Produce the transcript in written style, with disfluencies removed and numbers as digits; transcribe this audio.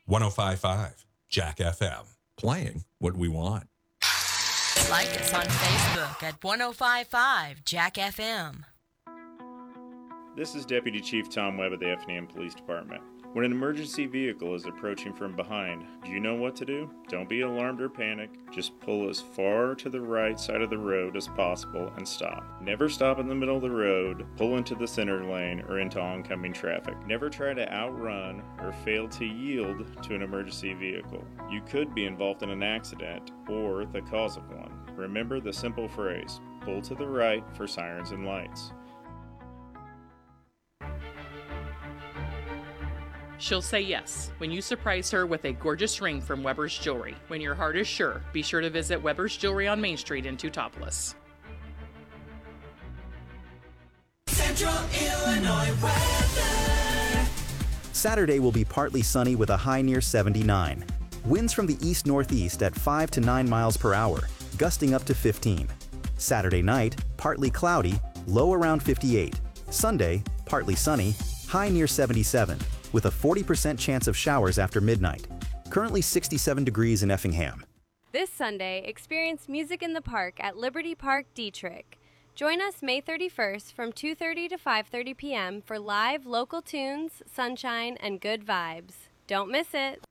105.5 Jack FM. Playing what we want. Like us on Facebook at 105.5 Jack FM. This is Deputy Chief Tom Webb of the Effingham Police Department. When an emergency vehicle is approaching from behind, do you know what to do? Don't be alarmed or panic. Just pull as far to the right side of the road as possible and stop. Never stop in the middle of the road, pull into the center lane, or into oncoming traffic. Never try to outrun or fail to yield to an emergency vehicle. You could be involved in an accident or the cause of one. Remember the simple phrase, pull to the right for sirens and lights. She'll say yes when you surprise her with a gorgeous ring from Weber's Jewelry. When your heart is sure, be sure to visit Weber's Jewelry on Main Street in Teutopolis. Central Illinois weather. Saturday will be partly sunny with a high near 79. Winds from the east-northeast at 5 to 9 miles per hour, gusting up to 15. Saturday night, partly cloudy, low around 58. Sunday, partly sunny, high near 77. With a 40% chance of showers after midnight. Currently 67 degrees in Effingham. This Sunday, experience music in the park at Liberty Park Dietrich. Join us May 31st from 2:30 to 5:30 p.m. for live local tunes, sunshine, and good vibes. Don't miss it.